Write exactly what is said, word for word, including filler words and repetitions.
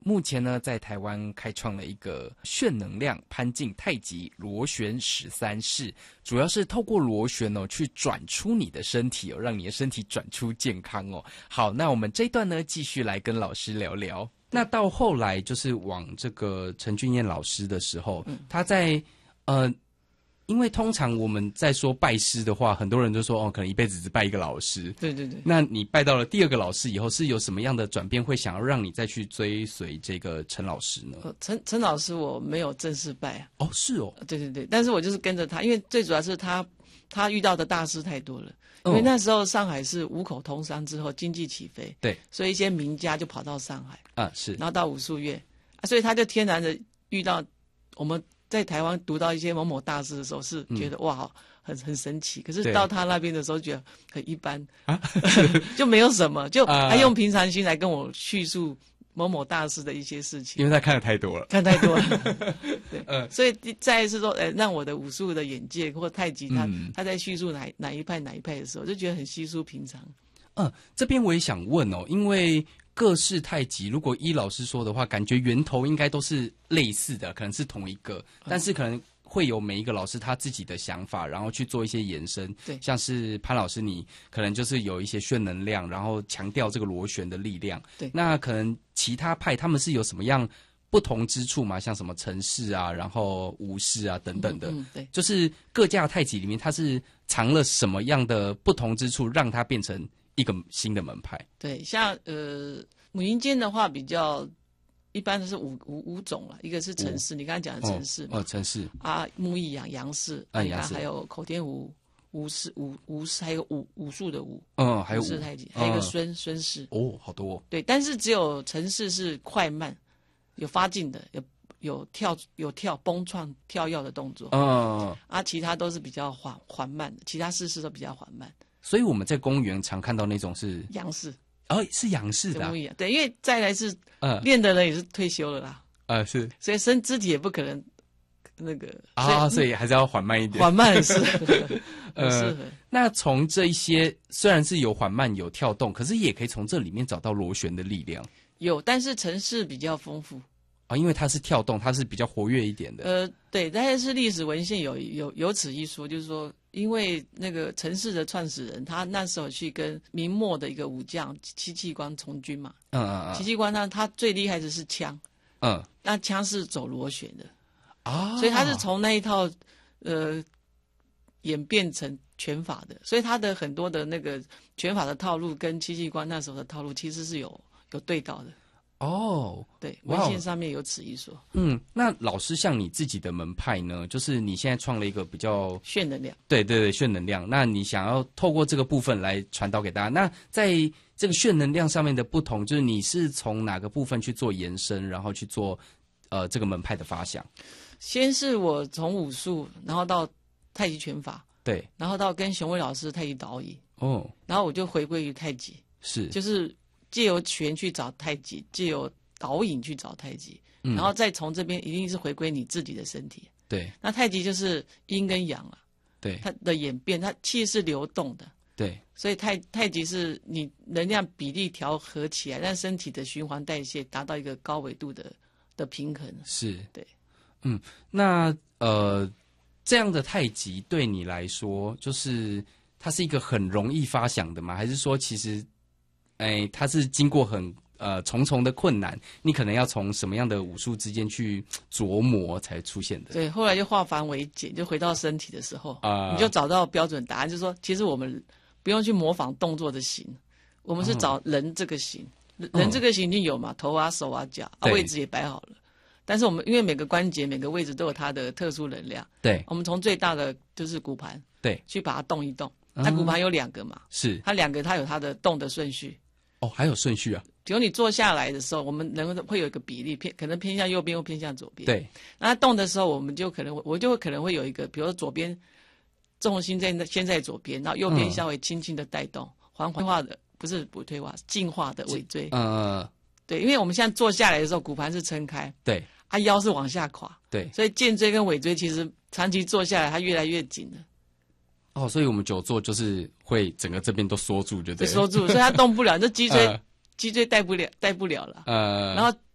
目前呢，在台湾开创了一个炫能量攀进太极螺旋十三式，主要是透过螺旋哦，去转出你的身体哦，让你的身体转出健康哦。好，那我们这一段呢，继续来跟老师聊聊。那到后来就是往这个陈俊彦老师的时候，嗯、他在呃。因为通常我们在说拜师的话，很多人就说哦，可能一辈子只拜一个老师。 对对对。那你拜到了第二个老师以后，是有什么样的转变，会想要让你再去追随这个陈老师呢？ 呃、陈陈老师我没有正式拜啊。 哦，是哦。 对对对，但是我就是跟着他，因为最主要是他他遇到的大师太多了。因为那时候上海是五口通商之后经济起飞， 对， 所以一些名家就跑到上海啊，是， 然后到武术院啊，所以他就天然的遇到我们。在台湾读到一些某某大师的时候，是觉得、嗯、哇，很很神奇。可是到他那边的时候，觉得很一般，啊、就没有什么，就他用平常心来跟我叙述某某大师的一些事情。 因为他看的太多了， 看太多了。对，呃、所以再一次说，呃，让我的武术的眼界或太极他，他、嗯、他在叙述哪哪一派哪一派的时候，就觉得很稀疏平常。 嗯、呃，这边我也想问哦，因为。各式太极，如果依老师说的话，感觉源头应该都是类似的，可能是同一个，但是可能会有每一个老师他自己的想法，然后去做一些延伸。 对， 像是潘老师，你可能就是有一些炫能量，然后强调这个螺旋的力量。 对， 那可能其他派他们是有什么样不同之处吗？像什么陈氏啊，然后吴氏啊等等的。 嗯，嗯对， 就是各家太极里面，它是藏了什么样的不同之处，让它变成一个新的门派？ 对，像呃母阴间的话，比较一般的是五五五种了，一个是陈氏，你刚才讲的陈氏嘛， 哦，陈氏啊，木易杨杨氏， 啊，杨氏， 还有口天吴吴氏吴吴氏，还有武武术的武， 嗯，还有武氏太极，还有一个孙孙氏， 哦，好多哦。 对，但是只有陈氏是快慢，有发劲的，有有跳有跳崩创跳跃的动作， 嗯， 啊，其他都是比较缓缓慢的，其他式式都比较缓慢。 所以我们在公园常看到那种是杨氏， 哦，是杨氏的、啊， 不一样。对，因为再来是，呃，练的人也是退休了啦， 呃，是， 所以身肢体也不可能那个啊，所以还是要缓慢一点， 缓慢很适合，很适合。 那从这一些虽然是有缓慢有跳动，可是也可以从这里面找到螺旋的力量。 有，但是程式比较丰富。 啊，因为它是跳动，它是比较活跃一点的。 呃，对，但是历史文献有有有此一说，就是说，因为那个陈氏的创始人，他那时候去跟明末的一个武将戚继光从军嘛， 嗯嗯嗯， 戚继光他他最厉害的是枪， 嗯， 那枪是走螺旋的啊， 所以他是从那一套呃演变成拳法的，所以他的很多的那个拳法的套路跟戚继光那时候的套路其实是有有对到的。 哦， 对，文献上面有此一说。 嗯，那老师像你自己的门派呢，就是你现在创了一个比较炫能量， 对对对，炫能量。那你想要透过这个部分来传导给大家。那在这个炫能量上面的不同，就是你是从哪个部分去做延伸，然后去做呃这个门派的发想？ 先是我从武术，然后到太极拳法， 对， 然后到跟熊威老师太极导引， 哦， 然后我就回归于太极， 是， 就是借由拳去找太极，借由导引去找太极， 嗯、 然后再从这边一定是回归你自己的身体。 对， 那太极就是阴跟阳啊， 对， 它的演变，它气是流动的， 对， 所以太太极是你能量比例调和起来，让身体的循环代谢达到一个高纬度的的平衡。 是， 对， 嗯，那呃这样的太极对你来说，就是它是一个很容易发想的吗？还是说其实？哎，它是经过很呃重重的困难，你可能要从什么样的武术之间去琢磨才出现的？ 对，后来就化繁为简，就回到身体的时候， 啊、呃， 你就找到标准答案，就是说，其实我们不用去模仿动作的形，我们是找人这个形，哦、人这个形已经有嘛，头啊、手啊、脚啊，位置也摆好了。但是我们因为每个关节、每个位置都有它的特殊能量， 对， 我们从最大的就是骨盘， 对， 去把它动一动。它骨盘有两个嘛， 是， 它两个它有它的动的顺序。 哦，还有顺序啊！ 比如你坐下来的时候，我们人会有一个比例偏，可能偏向右边或偏向左边。 对， 那它动的时候，我们就可能我就会可能会有一个，比如说左边重心在先在左边，然后右边稍微轻轻的带动，嗯、缓缓化的不是不退化，进化的尾椎。 嗯、呃， 对，因为我们现在坐下来的时候，骨盘是撑开， 对， 啊腰是往下垮， 对， 所以肩椎跟尾椎其实长期坐下来，它越来越紧了。 哦，所以我们久坐就是会整个这边都缩住，就对， 缩住，所以它动不了，这脊椎、呃、脊椎带不了，带不了了。 呃， 然后